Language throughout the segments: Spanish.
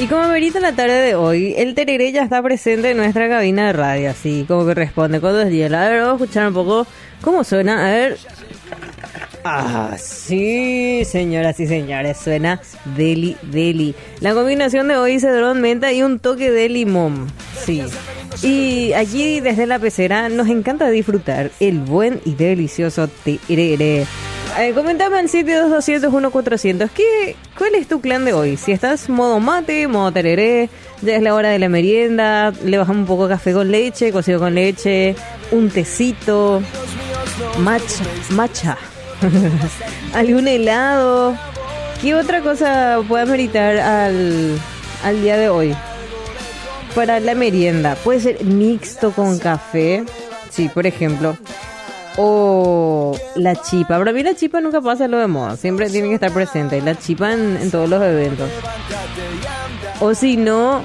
como amerita la tarde de hoy, el tereré ya está presente en nuestra cabina de radio, así como que responde con 2 hielo. A ver, vamos a escuchar un poco cómo suena, a ver. Ah, sí, señoras y señores, suena deli, deli. La combinación de hoy: cedrón, menta y un toque de limón. Sí. Y aquí desde la pecera nos encanta disfrutar el buen y delicioso tereré. Comentame al sitio 2200-1400 ¿cuál es tu plan de hoy? Si estás modo mate, modo tereré, ya es la hora de la merienda, le bajamos un poco de café con leche, cocido con leche, un tecito, matcha, algún helado. ¿Qué otra cosa puede meritar al día de hoy? Para la merienda, puede ser mixto con café, sí, por ejemplo. O la chipa. Para mí la chipa nunca pasa lo de moda. Siempre tiene que estar presente. La chipa en todos los eventos. O si no,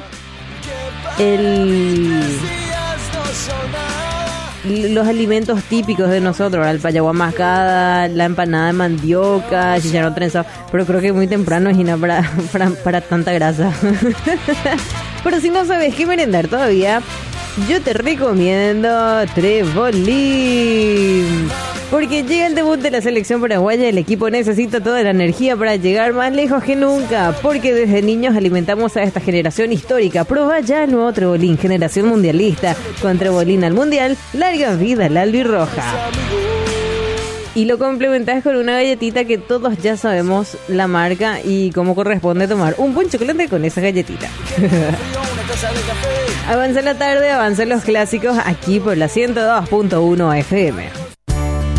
los alimentos típicos de nosotros, el payaguá mascada, la empanada de mandioca, chicharrón trenzado. Pero creo que muy temprano es para tanta grasa. Pero si no sabes qué merendar todavía, yo te recomiendo Trebolín, porque llega el debut de la selección paraguaya. El equipo necesita toda la energía para llegar más lejos que nunca, porque desde niños alimentamos a esta generación histórica. Prueba ya el nuevo Trebolín, generación mundialista. Con Trebolín al mundial, larga vida la albirroja. Y lo complementás con una galletita que todos ya sabemos la marca y cómo corresponde tomar un buen chocolate con esa galletita. Avanza la tarde, avanzan los clásicos aquí por la 102.1 FM.